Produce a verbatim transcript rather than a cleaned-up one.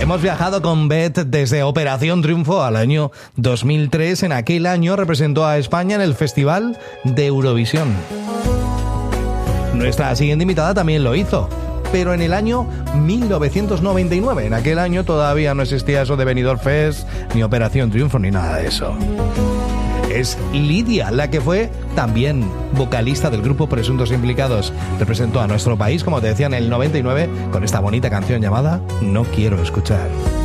Hemos viajado con Beth desde Operación Triunfo al año dos mil tres. En aquel año representó a España en el Festival de Eurovisión. Nuestra siguiente invitada también lo hizo, pero en el año mil novecientos noventa y nueve. En aquel año todavía no existía eso de Benidorm Fest, ni Operación Triunfo, ni nada de eso. Es Lidia, la que fue también vocalista del grupo Presuntos Implicados. Representó a nuestro país, como te decía, en el noventa y nueve, con esta bonita canción llamada No Quiero Escuchar.